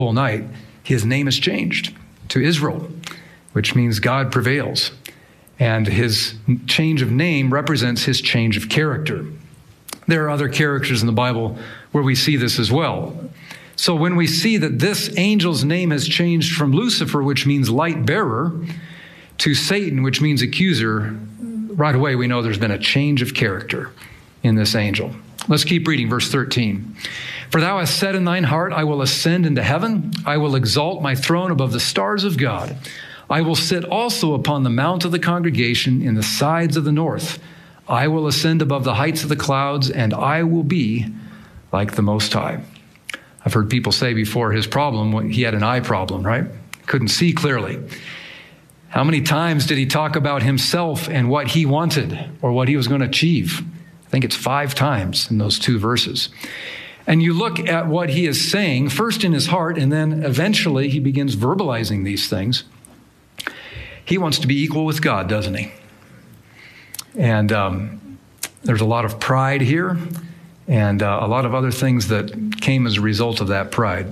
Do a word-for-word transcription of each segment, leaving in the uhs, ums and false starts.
night, his name is changed to Israel, which means God prevails. And his change of name represents his change of character. There are other characters in the Bible where we see this as well. So when we see that this angel's name has changed from Lucifer, which means light bearer, to Satan, which means accuser, right away we know there's been a change of character in this angel. Let's keep reading verse thirteen. For thou hast said in thine heart, I will ascend into heaven. I will exalt my throne above the stars of God. I will sit also upon the mount of the congregation in the sides of the north. I will ascend above the heights of the clouds, and I will be like the Most High. I've heard people say before his problem, he had an eye problem, right? Couldn't see clearly. How many times did he talk about himself and what he wanted or what he was going to achieve? I think it's five times in those two verses. And you look at what he is saying, first in his heart, and then eventually he begins verbalizing these things. He wants to be equal with God, doesn't he? And um, there's a lot of pride here and uh, a lot of other things that came as a result of that pride.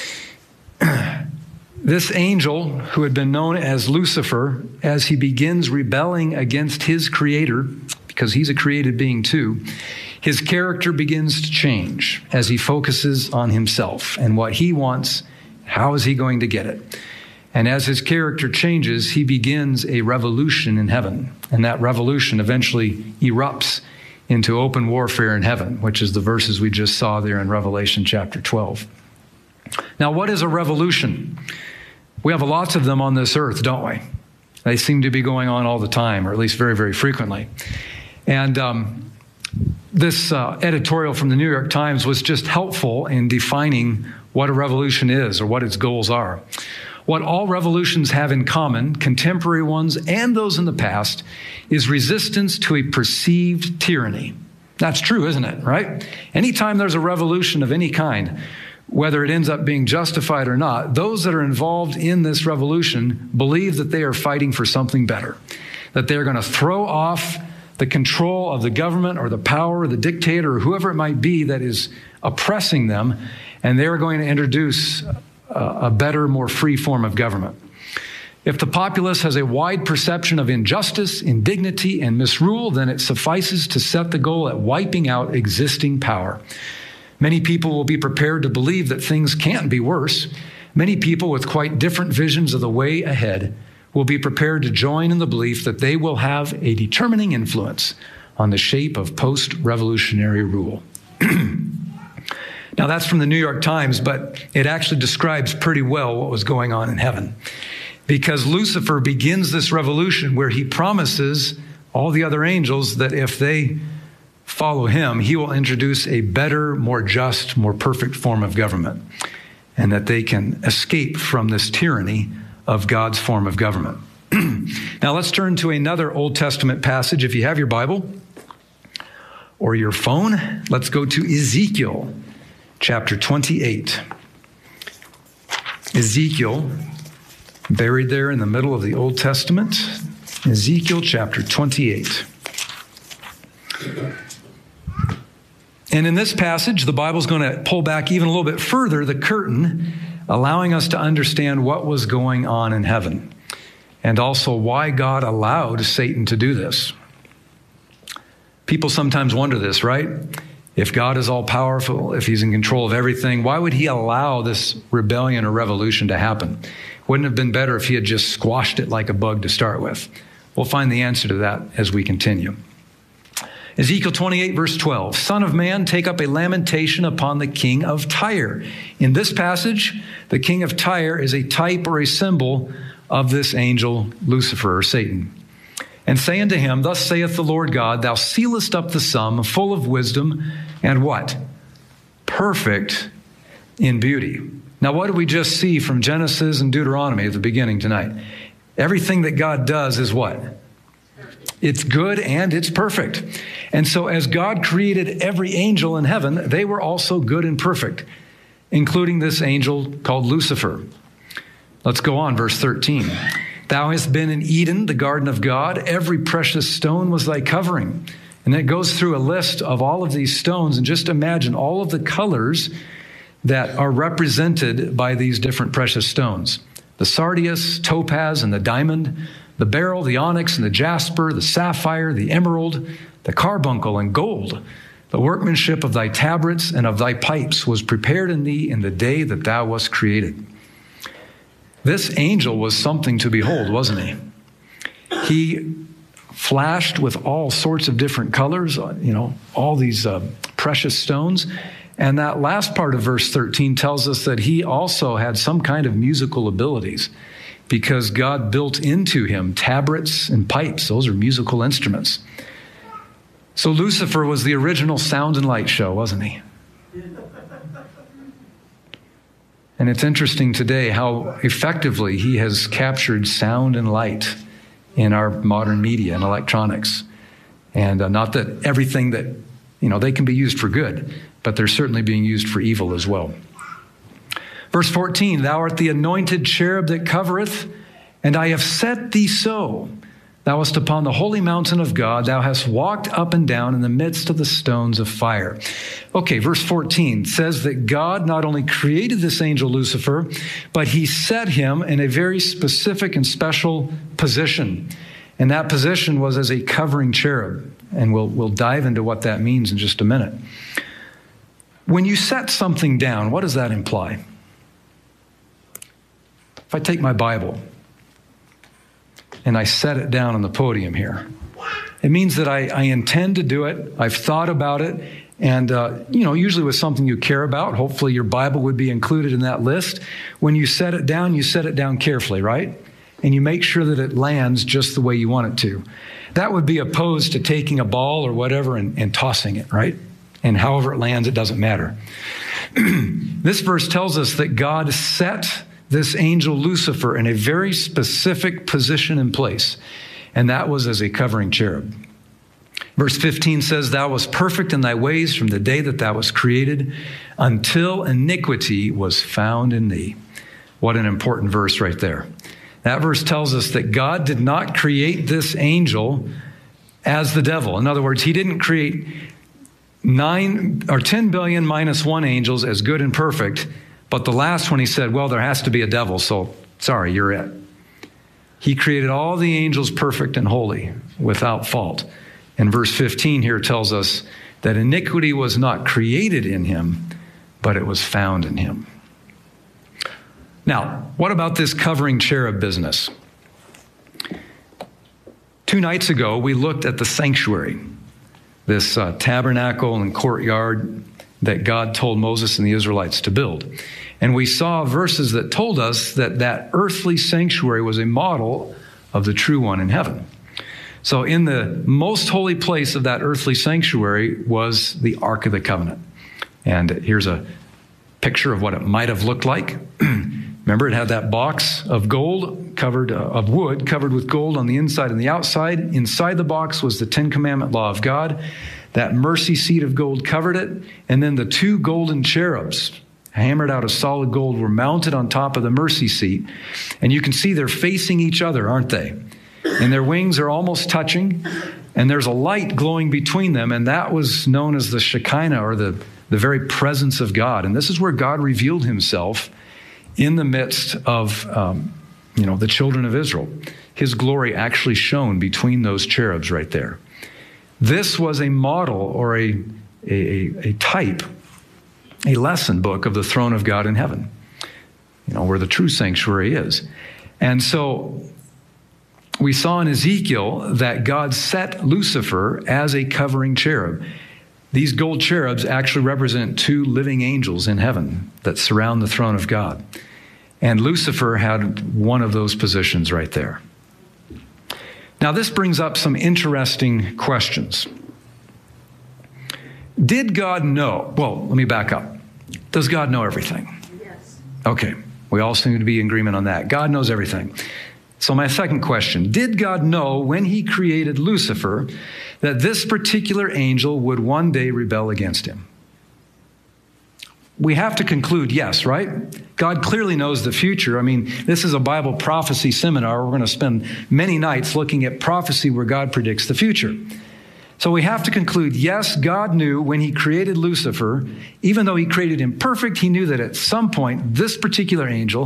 This angel, who had been known as Lucifer, as he begins rebelling against his creator, because he's a created being too, his character begins to change as he focuses on himself and what he wants. How is he going to get it? And as his character changes, he begins a revolution in heaven. And that revolution eventually erupts into open warfare in heaven, which is the verses we just saw there in Revelation chapter twelve. Now, what is a revolution? We have lots of them on this earth, don't we? They seem to be going on all the time, or at least very, very frequently. And um, this uh, editorial from the New York Times was just helpful in defining what a revolution is or what its goals are. What all revolutions have in common, contemporary ones and those in the past, is resistance to a perceived tyranny. That's true, isn't it, right? Anytime there's a revolution of any kind, whether it ends up being justified or not, those that are involved in this revolution believe that they are fighting for something better, that they're going to throw off the control of the government or the power or the dictator or whoever it might be that is oppressing them, and they're going to introduce a, a better, more free form of government. If the populace has a wide perception of injustice, indignity, and misrule, then it suffices to set the goal at wiping out existing power. Many people will be prepared to believe that things can't be worse. Many people with quite different visions of the way ahead will be prepared to join in the belief that they will have a determining influence on the shape of post-revolutionary rule. Now, that's from the New York Times, but it actually describes pretty well what was going on in heaven. Because Lucifer begins this revolution where he promises all the other angels that if they follow him, he will introduce a better, more just, more perfect form of government, and that they can escape from this tyranny of God's form of government. Now let's turn to another Old Testament passage. If you have your Bible or your phone, let's go to Ezekiel chapter twenty-eight. Ezekiel, buried there in the middle of the Old Testament. Ezekiel chapter twenty-eight. And in this passage, the Bible's going to pull back even a little bit further the curtain, allowing us to understand what was going on in heaven, and also why God allowed Satan to do this. People sometimes wonder this, right? If God is all powerful, if he's in control of everything, why would he allow this rebellion or revolution to happen? Wouldn't it have been better if he had just squashed it like a bug to start with? We'll find the answer to that as we continue. Ezekiel twenty-eight, verse twelve, Son of man, take up a lamentation upon the king of Tyre. In this passage, the king of Tyre is a type or a symbol of this angel, Lucifer, or Satan. And say unto him, Thus saith the Lord God, Thou sealest up the sum, full of wisdom, and what? Perfect in beauty. Now, what did we just see from Genesis and Deuteronomy at the beginning tonight? Everything that God does is what? It's good and it's perfect. And so as God created every angel in heaven, they were also good and perfect, including this angel called Lucifer. Let's go on, verse thirteen. Thou hast been in Eden, the garden of God. Every precious stone was thy covering. And it goes through a list of all of these stones. And just imagine all of the colors that are represented by these different precious stones. The sardius, topaz, and the diamond, the beryl, the onyx, and the jasper, the sapphire, the emerald, the carbuncle, and gold. The workmanship of thy tabrets and of thy pipes was prepared in thee in the day that thou wast created. This angel was something to behold, wasn't he? He flashed with all sorts of different colors, you know, all these uh, precious stones. And that last part of verse thirteen tells us that he also had some kind of musical abilities, because God built into him tabrets and pipes. Those are musical instruments. So Lucifer was the original sound and light show, wasn't he? And it's interesting today how effectively he has captured sound and light in our modern media and electronics. And uh, not that everything that, you know, they can be used for good, but they're certainly being used for evil as well. Verse fourteen, thou art the anointed cherub that covereth, and I have set thee so. Thou wast upon the holy mountain of God. Thou hast walked up and down in the midst of the stones of fire. Okay, verse fourteen says that God not only created this angel Lucifer, but he set him in a very specific and special position. And that position was as a covering cherub. And we'll, we'll dive into what that means in just a minute. When you set something down, what does that imply? If I take my Bible and I set it down on the podium here, it means that I, I intend to do it. I've thought about it. And, uh, you know, usually with something you care about, hopefully your Bible would be included in that list. When you set it down, you set it down carefully, right? And you make sure that it lands just the way you want it to. That would be opposed to taking a ball or whatever and, and tossing it, right? And however it lands, it doesn't matter. This verse tells us that God set this angel Lucifer in a very specific position and place, and that was as a covering cherub. Verse fifteen says, thou wast perfect in thy ways from the day that thou wast created until iniquity was found in thee. What an important verse right there. That verse tells us that God did not create this angel as the devil. In other words, he didn't create nine or ten billion minus one angels as good and perfect. But the last one, he said, well, there has to be a devil, so sorry, you're it. He created all the angels perfect and holy, without fault. And verse fifteen here tells us that iniquity was not created in him, but it was found in him. Now, what about this covering cherub business? Two nights ago, we looked at the sanctuary, this uh, tabernacle and courtyard that God told Moses and the Israelites to build. And we saw verses that told us that that earthly sanctuary was a model of the true one in heaven. So in the most holy place of that earthly sanctuary was the Ark of the Covenant. And here's a picture of what it might have looked like. Remember, it had that box of gold covered, uh, of wood covered with gold on the inside and the outside. Inside the box was the Ten Commandment law of God. That mercy seat of gold covered it. And then the two golden cherubs, hammered out of solid gold, were mounted on top of the mercy seat. And you can see they're facing each other, aren't they? And their wings are almost touching. And there's a light glowing between them. And that was known as the Shekinah, or the, the very presence of God. And this is where God revealed himself in the midst of um, you know, the children of Israel. His glory actually shone between those cherubs right there. This was a model, or a, a, a type, a lesson book of the throne of God in heaven, you know, where the true sanctuary is. And so we saw in Ezekiel that God set Lucifer as a covering cherub. These gold cherubs actually represent two living angels in heaven that surround the throne of God. And Lucifer had one of those positions right there. Now, this brings up some interesting questions. Did God know? Well, let me back up. Does God know everything? Yes. Okay, we all seem to be in agreement on that. God knows everything. So my second question, did God know when he created Lucifer that this particular angel would one day rebel against him? We have to conclude yes, right? God clearly knows the future. I mean, this is a Bible prophecy seminar. We're going to spend many nights looking at prophecy where God predicts the future. So we have to conclude, yes, God knew when he created Lucifer, even though he created him perfect, he knew that at some point, this particular angel